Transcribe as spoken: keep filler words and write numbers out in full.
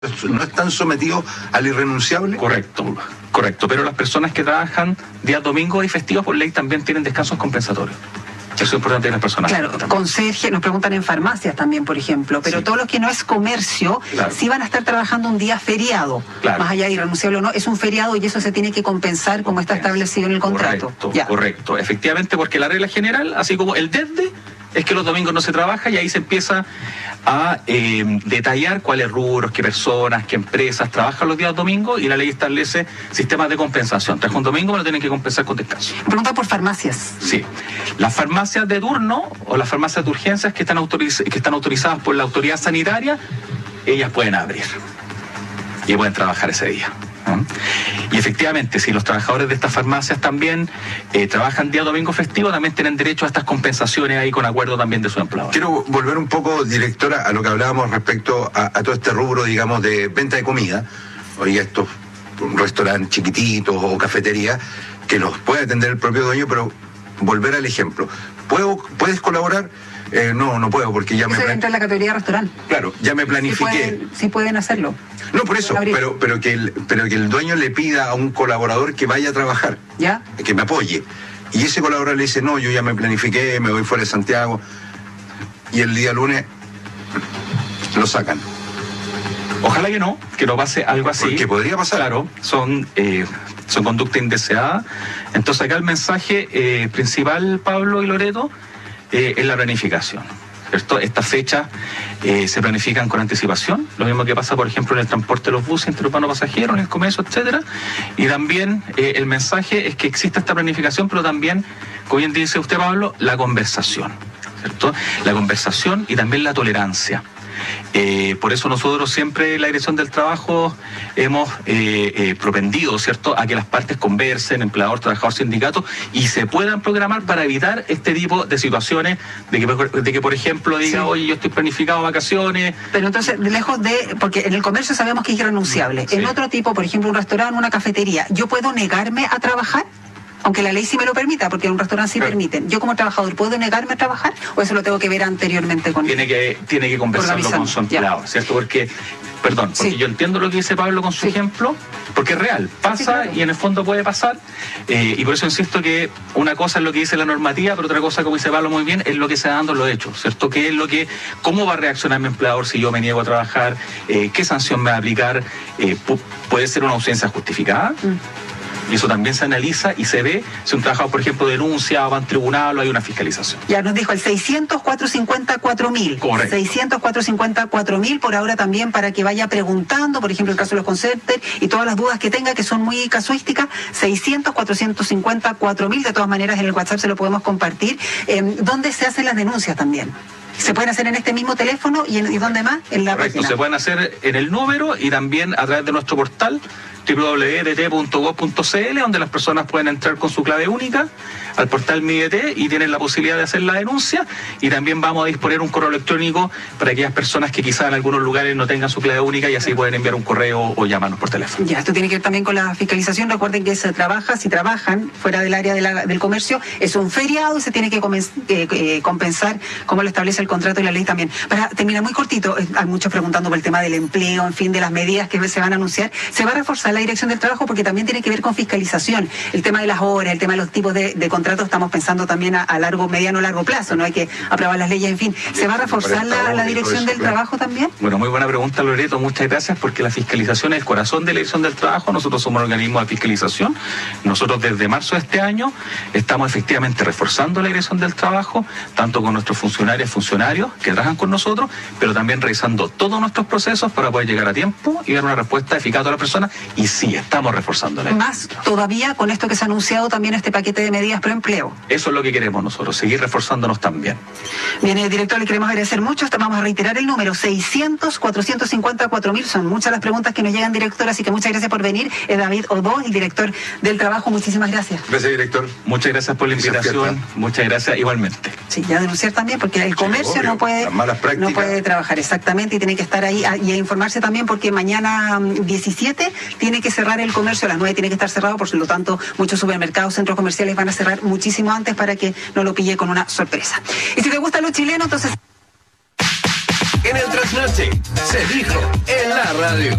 ¿No están sometidos al irrenunciable? Correcto, correcto. Pero las personas que trabajan días domingos y festivos por ley también tienen descansos compensatorios. Eso es importante en las personas. Claro, conserje, nos preguntan en farmacias también, por ejemplo, pero sí. Todo lo que no es comercio, claro. Sí van a estar trabajando un día feriado, claro. Más allá de irrenunciable o no, es un feriado y eso se tiene que compensar como está establecido en el contrato. Correcto, ya. Correcto, efectivamente, porque la regla general, así como el desde, es que los domingos no se trabaja y ahí se empieza a eh, detallar cuáles rubros, qué personas, qué empresas trabajan los días domingos y la ley establece sistemas de compensación. Trabajo un domingo, me lo tienen que compensar con descanso. Pregunta por farmacias. Sí. Las farmacias de turno o las farmacias de urgencias que están, autoriz que están autorizadas por la autoridad sanitaria, ellas pueden abrir y pueden trabajar ese día. ¿no? Y efectivamente, si los trabajadores de estas farmacias también eh, trabajan día domingo festivo, también tienen derecho a estas compensaciones ahí con acuerdo también de su empleador. Quiero volver un poco, directora, a lo que hablábamos respecto a, a todo este rubro, digamos, de venta de comida. Oye, estos restaurantes chiquititos o cafeterías que los puede atender el propio dueño, pero volver al ejemplo. ¿Puedo, ¿Puedes colaborar? Eh, no, no puedo porque ya eso me... Eso entra en la categoría restaurante. Claro, ya me planifiqué. Sí pueden, sí pueden hacerlo. No, por eso, pero, pero, que el, pero que el dueño le pida a un colaborador que vaya a trabajar, ¿ya? Que me apoye. Y ese colaborador le dice, no, yo ya me planifiqué, me voy fuera de Santiago. Y el día lunes lo sacan. Ojalá que no, que no pase algo así. Porque podría pasar. Claro, son, eh, son conductas indeseadas. Entonces acá el mensaje eh, principal, Pablo y Loreto, eh, es la planificación. ¿Cierto? Estas fechas eh, se planifican con anticipación, lo mismo que pasa, por ejemplo, en el transporte de los buses interurbanos pasajeros, en el comercio, etcétera. Y también eh, el mensaje es que existe esta planificación, pero también, como bien dice usted, Pablo, la conversación, ¿cierto? La conversación y también la tolerancia. Eh, por eso nosotros siempre en la Dirección del Trabajo hemos eh, eh, propendido, ¿cierto?, a que las partes conversen, empleador, trabajador, sindicato, y se puedan programar para evitar este tipo de situaciones de que, de que por ejemplo, diga, sí. Oye, yo estoy planificado vacaciones. Pero entonces, lejos de, porque en el comercio sabemos que es irrenunciable, sí. En otro tipo, por ejemplo, un restaurante, una cafetería, ¿yo puedo negarme a trabajar? Aunque la ley sí me lo permita, porque en un restaurante sí claro. Permiten. ¿Yo como trabajador puedo negarme a trabajar o eso lo tengo que ver anteriormente con Tiene que Tiene que conversarlo con su empleado, ya. ¿Cierto? Porque, perdón, porque sí. Yo entiendo lo que dice Pablo con su sí. ejemplo, porque es real, pasa sí, claro. Y en el fondo puede pasar, eh, y por eso insisto que una cosa es lo que dice la normativa, pero otra cosa, como dice Pablo muy bien, es lo que se da dando en los hechos, ¿cierto? ¿Qué es lo que, cómo va a reaccionar mi empleador si yo me niego a trabajar? Eh, ¿Qué sanción me va a aplicar? Eh, ¿Puede ser una ausencia justificada? Mm. Y eso también se analiza y se ve si un trabajador, por ejemplo, denuncia, va en tribunal o hay una fiscalización. Ya nos dijo el seiscientos, cuatrocientos cincuenta, cuatro mil. Correcto. seiscientos, cuatrocientos cincuenta, cuatro mil por ahora también para que vaya preguntando, por ejemplo, el caso de los conceptos y todas las dudas que tenga que son muy casuísticas. seiscientos, cuatrocientos cincuenta, cuatro mil. De todas maneras, en el WhatsApp se lo podemos compartir. Eh, ¿Dónde se hacen las denuncias también? ¿Se pueden hacer en este mismo teléfono y, en, y dónde más? En la Correcto, página. Se pueden hacer en el número y también a través de nuestro portal doble u doble u doble u punto d t punto gov punto c l, donde las personas pueden entrar con su clave única al portal Mi D T y tienen la posibilidad de hacer la denuncia. Y también vamos a disponer un correo electrónico para aquellas personas que quizás en algunos lugares no tengan su clave única y así pueden enviar un correo o llamarnos por teléfono. Ya, esto tiene que ver también con la fiscalización. Recuerden que se trabaja, si trabajan fuera del área de la, del comercio, es un feriado y se tiene que comen, eh, eh, compensar como lo establece el contrato y la ley también. Para terminar muy cortito, eh, hay muchos preguntando por el tema del empleo, en fin, de las medidas que se van a anunciar. Se va a reforzar la Dirección del Trabajo porque también tiene que ver con fiscalización. El tema de las horas, el tema de los tipos de, de contratos, estamos pensando también a, a largo, mediano, largo plazo, ¿no? Hay que aprobar las leyes, en fin. ¿Se va a reforzar la, la Dirección del Trabajo también? Bueno, muy buena pregunta, Loreto, muchas gracias, porque la fiscalización es el corazón de la Dirección del Trabajo. Nosotros somos un organismo de fiscalización. Nosotros desde marzo de este año estamos efectivamente reforzando la Dirección del Trabajo, tanto con nuestros funcionarios y funcionarios que trabajan con nosotros, pero también revisando todos nuestros procesos para poder llegar a tiempo y dar una respuesta eficaz a las personas. Y sí, estamos reforzándola. Más todavía con esto que se ha anunciado también este paquete de medidas pro empleo. Eso es lo que queremos nosotros, seguir reforzándonos también. Bien, eh, director, le queremos agradecer mucho. Vamos a reiterar el número seiscientos, cuatrocientos cincuenta, cuatro mil. Son muchas las preguntas que nos llegan, director, así que muchas gracias por venir. Es David Odó, el director del Trabajo. Muchísimas gracias. Gracias, director. Muchas gracias por la invitación. Muchas gracias igualmente. Sí, ya denunciar también, porque el comercio sí, no puede no puede trabajar exactamente y tiene que estar ahí a, y a informarse también, porque mañana diecisiete tiene que cerrar el comercio, a las nueve tiene que estar cerrado, por lo tanto muchos supermercados, centros comerciales van a cerrar muchísimo antes para que no lo pille con una sorpresa. Y si te gusta lo chileno, entonces... en el trasnoche. Se dijo en la radio.